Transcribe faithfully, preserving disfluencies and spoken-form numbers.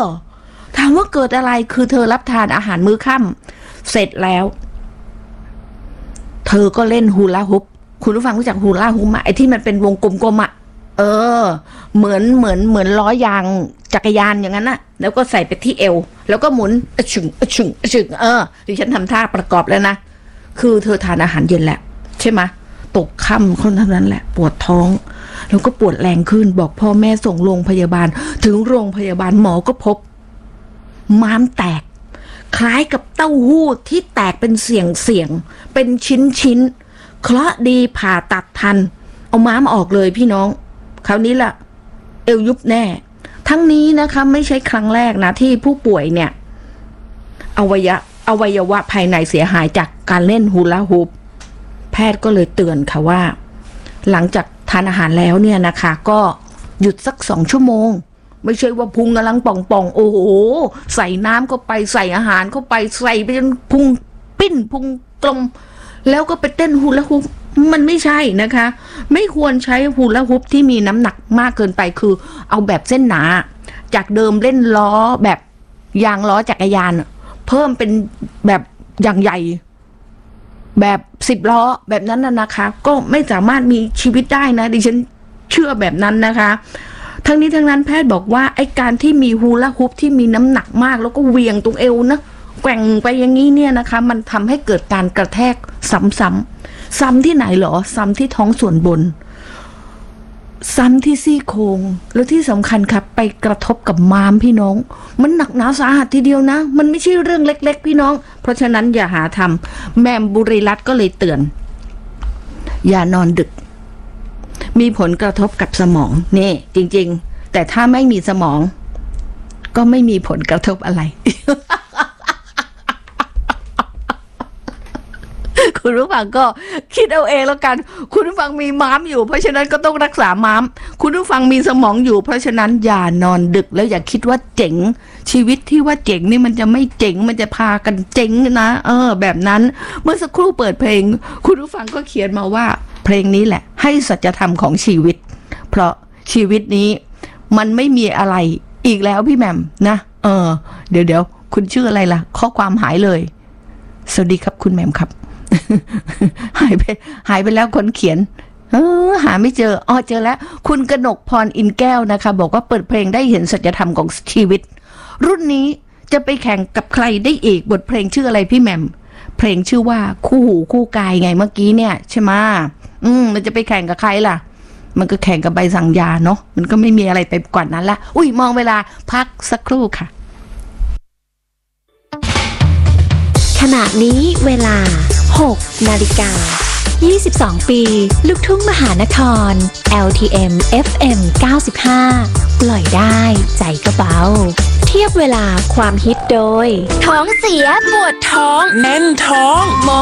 ถามว่าเกิดอะไรคือเธอรับทานอาหารมื้อค่ำเสร็จแล้วเธอก็เล่นฮูลาฮูปคุณผู้ฟังรู้จักฮูลาฮูปไหมไอ้ที่มันเป็นวงกลมๆอ่ะเออเหมือนเหมือนเหมือนล้อยางจักรยานอย่างนั้นน่ะแล้วก็ใส่ไปที่เอวแล้วก็หมุนอะชึงอะชึงอะชึงเออดิฉันทำท่าประกอบแล้วนะคือเธอทานอาหารเย็นแหละใช่ไหมตกค่ำคนเท่านั้นแหละปวดท้องแล้วก็ปวดแรงขึ้นบอกพ่อแม่ส่งโรงพยาบาลถึงโรงพยาบาลหมอก็พบม้ามแตกคล้ายกับเต้าหู้ที่แตกเป็นเสี่ยงเสี่ยงเป็นชิ้นชิ้นเคราะห์ดีผ่าตัดทันเอาม้ามออกเลยพี่น้องคราวนี้ล่ะเอวยุบแน่ทั้งนี้นะคะไม่ใช่ครั้งแรกนะที่ผู้ป่วยเนี่ยอวัยวะอวัยวะภายในเสียหายจากการเล่นฮูลาฮูปแพทย์ก็เลยเตือนค่ะว่าหลังจากทานอาหารแล้วเนี่ยนะคะก็หยุดสักสองชั่วโมงไม่ใช่ว่าพุงกำลังป่องๆโอ้โหใส่น้ำเข้าไปใส่อาหารเข้าไปใส่ไปจนพุงปิ้นพุงกลมแล้วก็ไปเต้นฮูลาฮูปมันไม่ใช่นะคะไม่ควรใช้ฮูลาฮูปที่มีน้ำหนักมากเกินไปคือเอาแบบเส้นหนาจากเดิมเล่นล้อแบบยางล้อจักรยานเพิ่มเป็นแบบอย่างใหญ่แบบสิบล้อแบบนั้นน่ะนะคะก็ไม่สามารถมีชีวิตได้นะดิฉันเชื่อแบบนั้นนะคะทั้งนี้ทั้งนั้นแพทย์บอกว่าไอ้การที่มีฮูลาฮูปที่มีน้ำหนักมากแล้วก็เวียงตรงเอวนะแกว่งไปอย่างนี้เนี่ยนะคะมันทำให้เกิดการกระแทกซ้ำๆซ้ำที่ไหนหรอซ้ำที่ท้องส่วนบนซ้ำที่ซี่โครงแล้วที่สำคัญครับไปกระทบกับม้ามพี่น้องมันหนักหนาสาหัสทีเดียวนะมันไม่ใช่เรื่องเล็กๆพี่น้องเพราะฉะนั้นอย่าหาทำแม่บุรีรัตน์ก็เลยเตือนอย่านอนดึกมีผลกระทบกับสมองนี่จริงๆแต่ถ้าไม่มีสมองก็ไม่มีผลกระทบอะไร คุณผู้ฟังก็คิดเอาเองแล้วกันคุณผู้ฟังมีม้ามอยู่เพราะฉะนั้นก็ต้องรักษาม้ามคุณผู้ฟังมีสมองอยู่เพราะฉะนั้นอย่านอนดึกแล้วอย่าคิดว่าเจ๋งชีวิตที่ว่าเจ๋งนี่มันจะไม่เจ๋งมันจะพากันเจ๋งนะเออแบบนั้นเมื่อสักครู่เปิดเพลงคุณผู้ฟังก็เขียนมาว่าเพลงนี้แหละให้สัจธรรมของชีวิตเพราะชีวิตนี้มันไม่มีอะไรอีกแล้วพี่แหม่มนะเออเดี๋ยวเดี๋ยวคุณชื่ออะไรล่ะข้อความหายเลยสวัสดีครับคุณแหม่มครับ หายไปหายไปแล้วคนเขียนเออหาไม่เจออ๋อเจอแล้วคุณกนกพรอินแก้วนะคะบอกว่าเปิดเพลงได้เห็นสัจธรรมของชีวิตรุ่นนี้จะไปแข่งกับใครได้อีกบทเพลงชื่ออะไรพี่แหม่มเพลงชื่อว่าคู่หูคู่กายไงเมื่อกี้เนี่ยใช่ไหมอืมมันจะไปแข่งกับใครล่ะมันก็แข่งกับใบสั่งยาเนาะมันก็ไม่มีอะไรไปกว่านั้นละอุ้ยมองเวลาพักสักครู่ค่ะขณะนี้เวลาหกนาฬิกายี่สิบสองปีลูกทุ่งมหานคร แอล ที เอ็ม เอฟ เอ็ม เก้าสิบห้า ปล่อยได้ใจก็เบาเทียบเวลาความฮิตโดยท้องเสียปวดท้องแน่นท้องหมอ